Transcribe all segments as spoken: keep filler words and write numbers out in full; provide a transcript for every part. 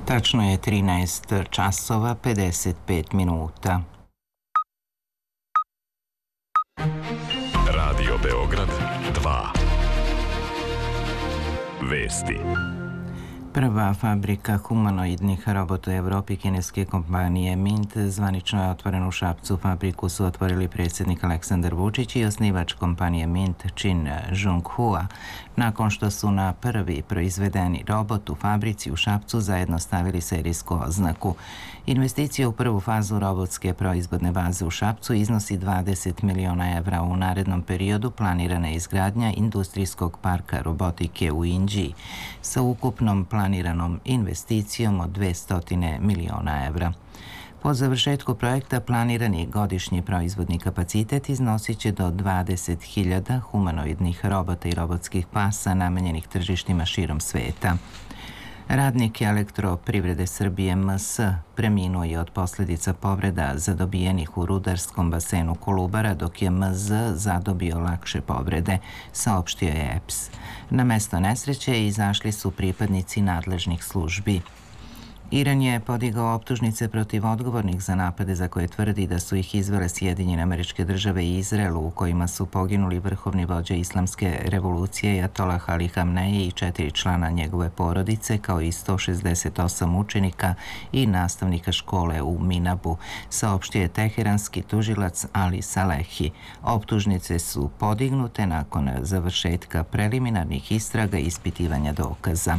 Tačno je trinaest časova pedeset pet minuta. Radio Beograd dva. Vesti. Prva fabrika humanoidnih robota u Evropi kineske kompanije Mint zvanično je otvorena u Šapcu. Fabriku su otvorili predsjednik Aleksandar Vučić i osnivač kompanije Mint Chin Jung-hua, nakon što su na prvi proizvedeni robot u fabrici u Šapcu zajedno stavili serijsku oznaku. Investicija u prvu fazu robotske proizvodne baze u Šapcu iznosi dvadeset miliona evra. U narednom periodu planirana je izgradnja industrijskog parka robotike u Inđiji sa ukupnom planiranom investicijom od dvesta miliona evra. Po završetku projekta planirani godišnji proizvodni kapacitet iznosit će do dvadeset hiljada humanoidnih robota i robotskih pasa namenjenih tržištima širom sveta. Radnik Elektroprivrede Srbije M S preminuo je od posljedica povreda zadobijenih u rudarskom basenu Kolubara, dok je M Z zadobio lakše povrede, saopštio je E P S. Na mesto nesreće izašli su pripadnici nadležnih službi. Iran je podigao optužnice protiv odgovornih za napade za koje tvrdi da su ih izvele Sjedinjene Američke Države i Izrael, u kojima su poginuli vrhovni vođa islamske revolucije Ajatolah Ali Hamneji i četiri člana njegove porodice, kao i sto šezdeset osam učenika i nastavnika škole u Minabu, saopštio je teheranski tužilac Ali Salehi. Optužnice su podignute nakon završetka preliminarnih istraga i ispitivanja dokaza.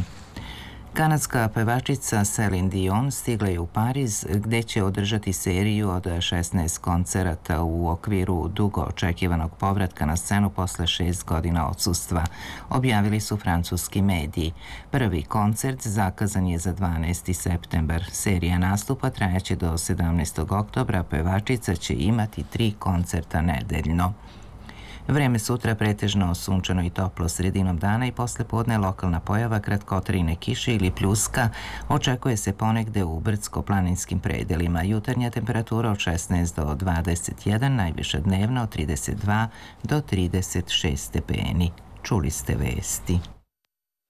Kanadska pevačica Celine Dion stigla je u Pariz, gde će održati seriju od šesnaest koncerata u okviru dugo očekivanog povratka na scenu posle šest godina odsustva, objavili su francuski mediji. Prvi koncert zakazan je za dvanaesti septembar. Serija nastupa trajaće do sedamnaestog oktobra, pevačica će imati tri koncerta nedeljno. Vreme sutra pretežno sunčano i toplo sredinom dana i posle podne lokalna pojava kratkotrajne kiše ili pljuska. Očekuje se ponegde u brdsko-planinskim predelima. Jutarnja temperatura od šesnaest do dvadeset jedan, najviša dnevna od trideset dva do trideset šest stepeni. Čuli ste vesti.